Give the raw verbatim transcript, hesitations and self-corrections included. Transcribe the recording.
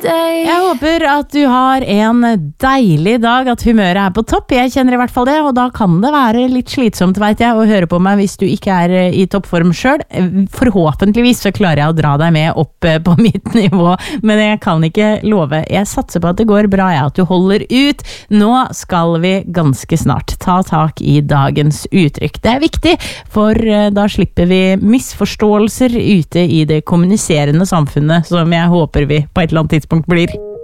day. Jeg håper at du har en deilig dag, at humøret er på topp. Jeg kjenner i hvert fall det, og da kan det være litt slitsomt, vet jeg, å høre på meg hvis du ikke er i toppform selv. Forhåpentligvis så klarer jeg å dra deg med opp på mitt nivå, men jeg kan ikke love. Jeg satser på at det går bra, jeg, at du holder ut. Nå skal vi ganske snart ta tak i dagens uttrykk. Det er viktig, for da slipper vi misforståelser ute i det kommuniserende samfunnet, som jeg håper vi på et eller annet tidspunkt blir.